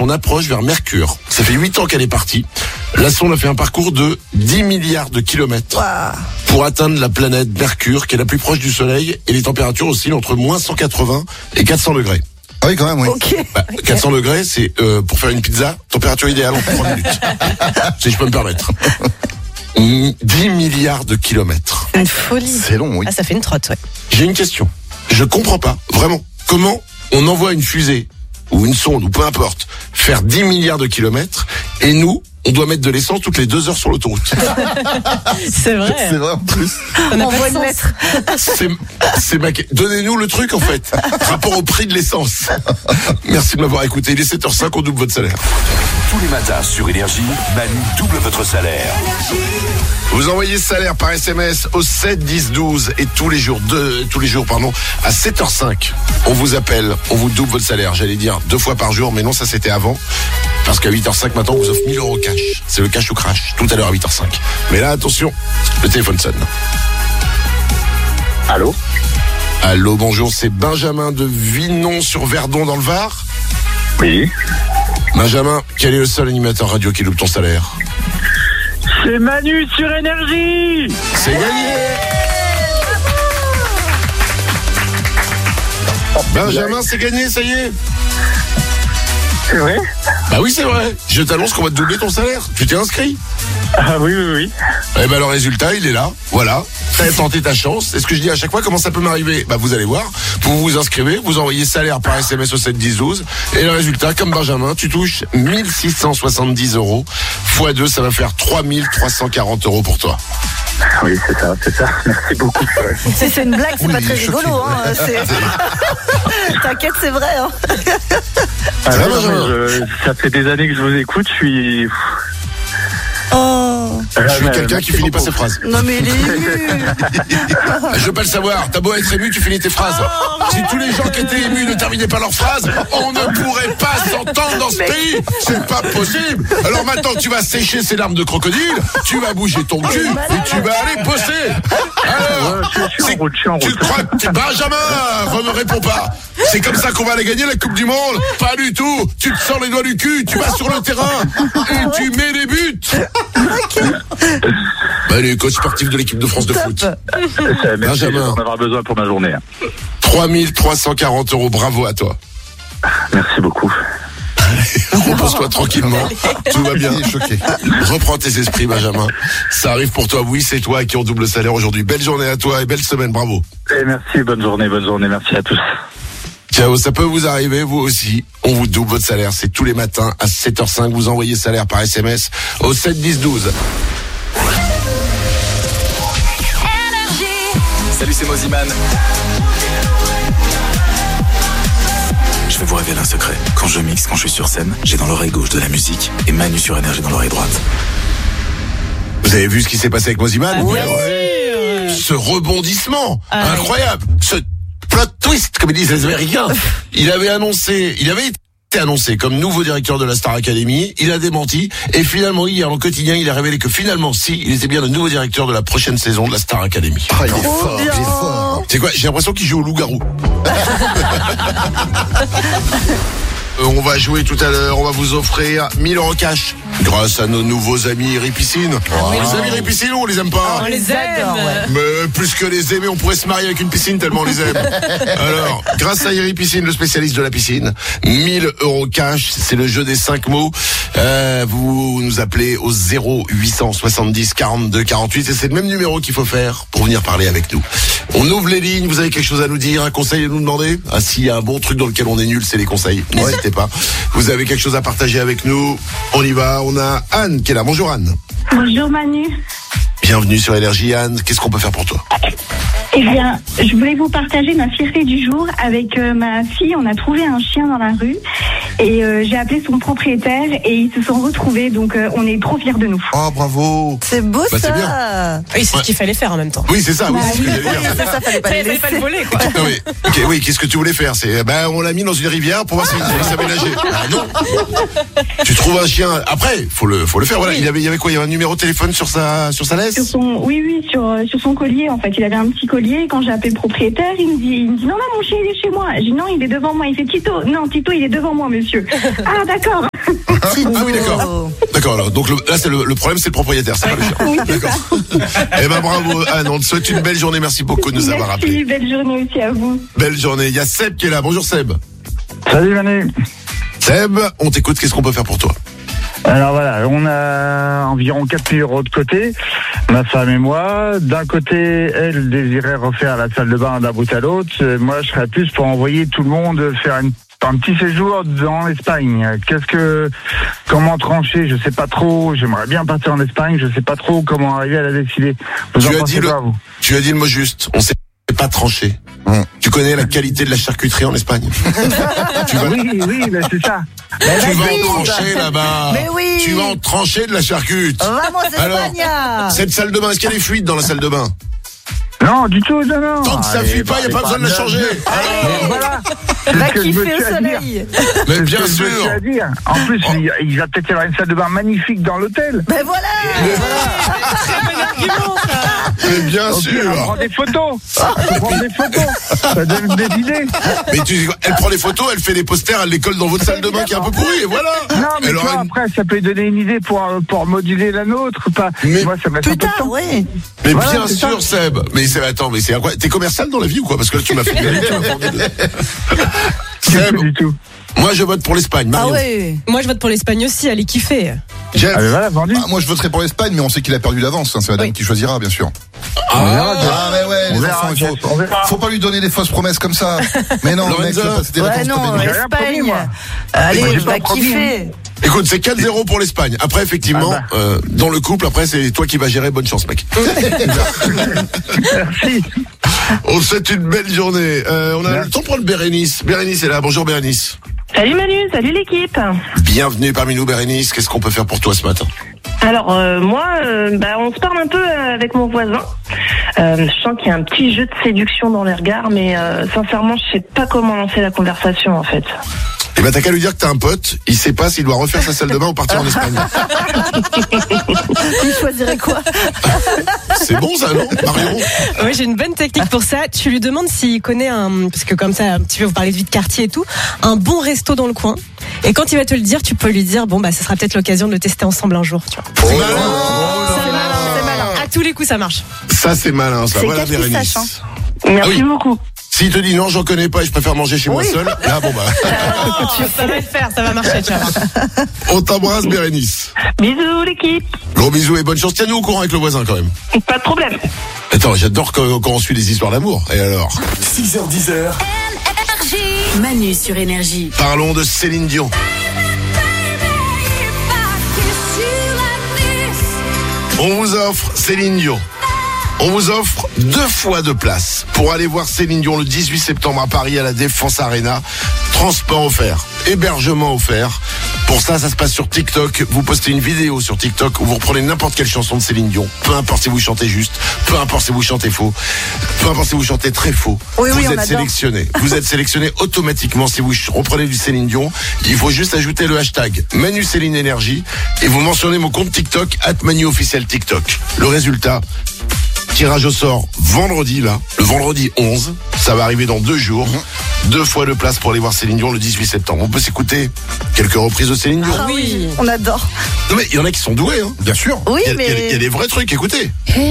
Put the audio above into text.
on approche vers Mercure. Ça fait 8 ans qu'elle est partie. La sonde a fait un parcours de 10 milliards de kilomètres pour atteindre la planète Mercure, qui est la plus proche du Soleil, et les températures oscillent entre moins 180 et 400 degrés. Ah oui, quand même, oui. Ok. 400 degrés, c'est pour faire une pizza, température idéale en 3 minutes. Si je peux me permettre. 10 milliards de kilomètres. Une folie. C'est long, oui. Ah, ça fait une trotte, ouais. J'ai une question. Je comprends pas, vraiment. Comment on envoie une fusée, ou une sonde, ou peu importe, faire 10 milliards de kilomètres, et nous, on doit mettre de l'essence toutes les 2 heures sur l'autoroute. C'est vrai. C'est vrai en plus. Ça n'a On pas voit de une sens. lettre. Donnez-nous le truc, en fait. Rapport au prix de l'essence. Merci de m'avoir écouté. Il est 7h05, on double votre salaire. Tous les matins sur Énergie, Manu double votre salaire. Vous envoyez ce salaire par SMS au 7 10 12 et tous les jours à 7h05. On vous appelle, on vous double votre salaire. J'allais dire 2 fois par jour, mais non, ça c'était avant. Parce qu'à 8h05 maintenant, on vous offre 1000 € cash. C'est le cash ou crash, tout à l'heure à 8h05. Mais là, attention, le téléphone sonne. Allô ? Allô, bonjour, c'est Benjamin de Vinon-sur-Verdon dans le Var. Oui. Benjamin, quel est le seul animateur radio qui loupe ton salaire ? C'est Manu sur Énergie. C'est gagné. Benjamin, c'est gagné, ça y est. C'est vrai ? Bah oui, c'est vrai. Je t'annonce qu'on va te doubler ton salaire. Tu t'es inscrit ? Ah oui, oui, oui. Eh ben le résultat, il est là. Voilà. T'as tenté ta chance. C'est ce que je dis à chaque fois. Comment ça peut m'arriver ? Bah vous allez voir. Vous vous inscrivez, vous envoyez salaire par SMS au 7 10 12. Et le résultat, comme Benjamin, tu touches 1670 €. Fois 2, ça va faire 3340 € pour toi. Oui, c'est ça. Merci beaucoup. C'est une blague, c'est Oui, pas très choqué. rigolo. Hein. T'inquiète, c'est vrai. Hein. Ah, vrai, non, Benjamin mais ça fait des années que je vous écoute, je suis... Oh. Je suis quelqu'un qui finit pas ses phrases. Non mais il est ému. Je veux pas le savoir. T'as beau être ému, tu finis tes phrases. Si tous les gens qui étaient émus ne terminaient pas leurs phrases, on ne pourrait pas s'entendre dans ce pays. C'est pas possible. Alors maintenant, tu vas sécher ces larmes de crocodile, tu vas bouger ton cul et tu vas aller bosser. Alors, je suis en route. tu crois que Benjamin, ne réponds pas. C'est comme ça qu'on va aller gagner la Coupe du Monde? Pas du tout. Tu te sors les doigts du cul, tu vas sur le terrain et tu mets les buts. Bah, les coachs sportifs de l'équipe de France de foot. Merci, Benjamin. j'en avoir besoin pour ma journée. 3340 €, bravo à toi. Merci beaucoup. Repose-toi tranquillement, tout va bien. Choqué. Reprends tes esprits, Benjamin. Ça arrive pour toi, oui, c'est toi qui ont double salaire aujourd'hui. Belle journée à toi et belle semaine, bravo. Et merci, bonne journée, merci à tous. Ciao, ça peut vous arriver, vous aussi. On vous double votre salaire, c'est tous les matins à 7h05. Vous envoyez salaire par SMS au 7 10 12. Salut, c'est Moziman. Je vais vous révéler un secret. Quand je mixe, quand je suis sur scène, j'ai dans l'oreille gauche de la musique et Manu sur Énergie dans l'oreille droite. Vous avez vu ce qui s'est passé avec Moziman? Oui. Ce rebondissement Ah, incroyable, ce plot twist, comme ils disent les Américains. Il avait été annoncé comme nouveau directeur de la Star Academy, il a démenti, et finalement hier dans le quotidien il a révélé que finalement si, il était bien le nouveau directeur de la prochaine saison de la Star Academy. Ah, il est fort. C'est quoi? J'ai l'impression qu'il joue au loup-garou. On va jouer tout à l'heure, on va vous offrir 1000 € cash grâce à nos nouveaux amis Ripiscine. Les amis Ripiscine, on les aime pas. On les aime. Mais plus que les aimer, on pourrait se marier avec une piscine tellement on les aime. Alors, grâce à Iri Piscine, le spécialiste de la piscine, 1000 € cash, c'est le jeu des 5 mots. Vous nous appelez au 0870 42 48 et c'est le même numéro qu'il faut faire pour venir parler avec nous. On ouvre les lignes, vous avez quelque chose à nous dire, un conseil à nous demander? Ah, s'il y a un bon truc dans lequel on est nul, c'est les conseils. N'hésitez pas. Vous avez quelque chose à partager avec nous? On y va, on a Anne qui est là. Bonjour Anne. Bonjour Manu. Bienvenue sur Énergie Anne, qu'est-ce qu'on peut faire pour toi? Eh bien, je voulais vous partager ma fierté du jour. Avec ma fille, on a trouvé un chien dans la rue et j'ai appelé son propriétaire et ils se sont retrouvés, donc on est trop fiers de nous. Oh, bravo. C'est beau Bah, c'est ça. bien. Oui, c'est ce qu'il fallait faire en même temps. Oui, c'est ça, oui, c'est ce que j'allais dire. C'est ça, fallait pas Ça, les il fallait pas le laisser. voler, quoi. Non, mais, ok, oui, qu'est-ce que tu voulais faire? C'est, on l'a mis dans une rivière pour voir s'il savait nager. Ah, non. Tu trouves un chien. Après, faut le faire. Voilà. Il y avait quoi? Il y avait un numéro de téléphone sur sa laisse? Sur son collier, en fait, il avait un petit collier collier. Quand j'ai appelé le propriétaire, il me dit non, mon chien, il est chez moi. J'ai dit non, il est devant moi. Il fait Tito. Non, Tito, il est devant moi, monsieur. Ah, d'accord. Ah oui, d'accord. D'accord, alors, donc là, c'est le problème, c'est le propriétaire, c'est pas le chien. Oui, c'est D'accord. Eh ben, bravo, Anne, on te souhaite une belle journée, merci beaucoup de nous avoir Merci, appelés. belle journée aussi à vous. Belle journée. Il y a Seb qui est là. Bonjour Seb. Salut Manu. Seb, on t'écoute, qu'est-ce qu'on peut faire pour toi? Alors voilà, on a environ 4 000 € de côté, ma femme et moi. D'un côté, elle désirait refaire la salle de bain d'un bout à l'autre. Moi, je serais plus pour envoyer tout le monde faire un petit séjour dans l'Espagne. Comment trancher? Je sais pas trop. J'aimerais bien partir en Espagne. Je sais pas trop comment arriver à la décider. Vous en pensez quoi, vous? Tu as dit le mot juste. On sait pas trancher. Tu connais la qualité de la charcuterie en Espagne? Oui, ben c'est ça. Tu vas en trancher là-bas. Mais oui. Tu vas en trancher de la charcute. Vamos Alors, España. cette salle de bain, est-ce qu'il y a des fuites dans la salle de bain? Non, du tout, non. Tant que ça fuit pas, il n'y a pas besoin de la changer. Alors, Voilà. Va C'est ce que je me kiffer suis au à dire. soleil. mais C'est bien ce que je me suis sûr. à dire. En plus, il va peut-être y avoir une salle de bain magnifique dans l'hôtel. Ben voilà. Mais bien On sûr. prend des photos. On prend des photos. Ça donne des idées. Mais elle prend les photos, elle fait des posters, elle les colle dans votre salle de bain qui est un peu pourrie, et voilà. Non, mais Elle tu aura vois, une- après, ça peut donner une idée pour moduler la nôtre. Pas. Mais- Moi, ça me laisse un peu Putain, de temps. oui. Mais Voilà, bien c'est sûr, Seb. Mais attends, mais c'est quoi? T'es commercial dans la vie ou quoi? Parce que là, tu m'as fait gagner, tu m'as formé. Seb, Du tout. moi, je vote pour l'Espagne. Ah Marion. oui. Moi, je vote pour l'Espagne aussi, allez kiffer. Jeff. Allez, voilà, vendu. Ah, moi je voterai pour l'Espagne, mais on sait qu'il a perdu d'avance. C'est madame Oui. qui choisira, bien sûr. Ah, mais ouais, On les verra, enfants, on verra. faut pas lui donner des fausses promesses comme ça. Mais non, mec, Lorenzo. c'est des Ouais, vacances non, comme des J'ai rien promis, Espagne. moi. Allez, J'ai va pas promis. kiffer. écoute, c'est 4-0 pour l'Espagne. Après, effectivement, Ah bah. dans le couple, après, c'est toi qui vas gérer. Bonne chance, mec. Merci. On te souhaite une belle journée. On a Merci. le temps pour le Bérénice. Bérénice est là. Bonjour, Bérénice. Salut Manu, salut l'équipe. Bienvenue parmi nous, Bérénice. Qu'est-ce qu'on peut faire pour toi ce matin? Alors moi, on se parle un peu avec mon voisin. Je sens qu'il y a un petit jeu de séduction dans les regards, mais sincèrement, je sais pas comment lancer la conversation en fait. Eh ben, t'as qu'à lui dire que t'as un pote. Il sait pas s'il doit refaire sa salle de bain ou partir en Espagne. Il choisirait quoi? C'est bon, ça, non, Marion? Oui, j'ai une bonne technique pour ça. Tu lui demandes s'il connaît parce que comme ça, un petit peu, vous parlez de vie de quartier et tout, un bon resto dans le coin. Et quand il va te le dire, tu peux lui dire, bon, ce sera peut-être l'occasion de le tester ensemble un jour, tu vois. C'est malin. C'est malin, c'est malin. À tous les coups, ça marche. Ça, c'est malin, ça. C'est Voilà, qu'est-ce qu'il Bérénice. sache, Merci oui. beaucoup. S'il te dit non, j'en connais pas et je préfère manger chez moi seul, là, bon, bah. Ça va le faire, ça va marcher, tu vois. On t'embrasse, Bérénice. Bisous l'équipe. Gros bisous et bonne chance. Tiens-nous au courant avec le voisin, quand même. Pas de problème. Attends, j'adore quand on suit les histoires d'amour. Et alors? 6h10. Manu sur Énergie. Parlons de Céline Dion. On vous offre Céline Dion. On vous offre 2 fois de place pour aller voir Céline Dion le 18 septembre à Paris à la Défense Arena. Transport offert, hébergement offert. Pour ça, ça se passe sur TikTok. Vous postez une vidéo sur TikTok où vous reprenez n'importe quelle chanson de Céline Dion. Peu importe si vous chantez juste, peu importe si vous chantez faux, peu importe si vous chantez très faux. Oui, vous on êtes adore. sélectionné. Vous êtes sélectionné automatiquement si vous reprenez du Céline Dion. Il faut juste ajouter le hashtag Manu Céline Énergie et vous mentionnez mon compte TikTok @ManuOfficiel TikTok. Le résultat, tirage au sort vendredi, là, le vendredi 11. Ça va arriver dans 2 jours. 2 fois de place pour aller voir Céline Dion le 18 septembre. On peut s'écouter quelques reprises de Céline Dion. Ah oui, on adore. Non mais il y en a qui sont doués, hein. Bien sûr. Oui, Il y a mais. des vrais trucs, écoutez.